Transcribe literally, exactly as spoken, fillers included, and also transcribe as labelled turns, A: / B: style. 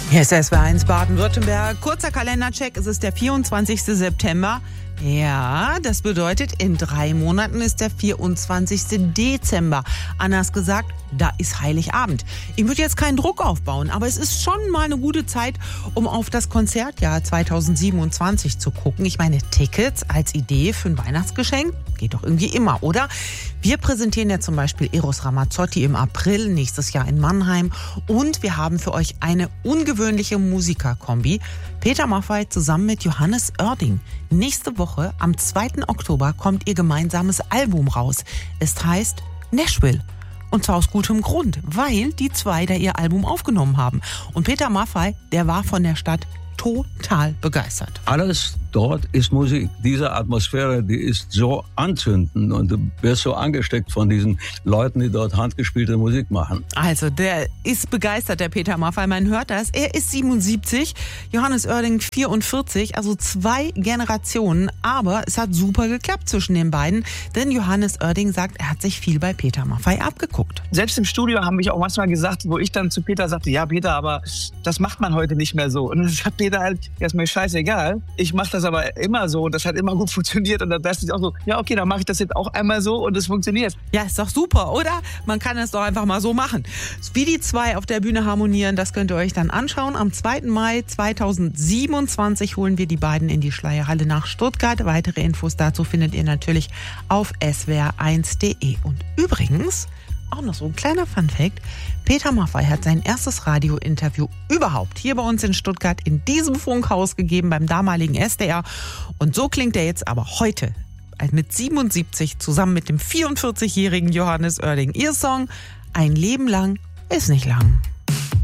A: Hier ist S W R eins Baden-Württemberg. Kurzer Kalendercheck, es ist der vierundzwanzigste September. Ja, das bedeutet, in drei Monaten ist der vierundzwanzigste Dezember. Anders gesagt, da ist Heiligabend. Ich würde jetzt keinen Druck aufbauen, aber es ist schon mal eine gute Zeit, um auf das Konzertjahr zweitausendsiebenundzwanzig zu gucken. Ich meine, Tickets als Idee für ein Weihnachtsgeschenk geht doch irgendwie immer, oder? Wir präsentieren ja zum Beispiel Eros Ramazzotti im April, nächstes Jahr in Mannheim. Und wir haben für euch eine ungewöhnliche Musikerkombi. Peter Maffay zusammen mit Johannes Oerding. Nächste Woche, am zweiten Oktober, kommt ihr gemeinsames Album raus. Es heißt Nashville. Und zwar aus gutem Grund, weil die zwei da ihr Album aufgenommen haben. Und Peter Maffay, der war von der Stadt total begeistert.
B: Alles dort ist Musik. Diese Atmosphäre, die ist so anzündend und du wirst so angesteckt von diesen Leuten, die dort handgespielte Musik machen.
A: Also der ist begeistert, der Peter Maffay, man hört das. Er ist siebenundsiebzig, Johannes Oerding vierundvierzig, also zwei Generationen. Aber es hat super geklappt zwischen den beiden, denn Johannes Oerding sagt, er hat sich viel bei Peter Maffay abgeguckt.
C: Selbst im Studio haben mich auch manchmal gesagt, wo ich dann zu Peter sagte, ja Peter, aber das macht man heute nicht mehr so. Und dann sagt Peter halt, ja, ist mir scheißegal, ich mache das aber immer so und das hat immer gut funktioniert und dann dachte ich auch so, ja okay, dann mache ich das jetzt auch einmal so und es funktioniert.
A: Ja, ist doch super, oder? Man kann es doch einfach mal so machen. Wie die zwei auf der Bühne harmonieren, das könnt ihr euch dann anschauen. Am zweiten Mai zweitausendsiebenundzwanzig holen wir die beiden in die Schleierhalle nach Stuttgart. Weitere Infos dazu findet ihr natürlich auf s w r eins punkt d e. Und übrigens, auch noch so ein kleiner Funfact, Peter Maffay hat sein erstes Radiointerview überhaupt hier bei uns in Stuttgart in diesem Funkhaus gegeben, beim damaligen S D R. Und so klingt er jetzt aber heute mit siebenundsiebzig zusammen mit dem vierundvierzigjährigen Johannes Oerding. Ihr Song Ein Leben lang ist nicht lang.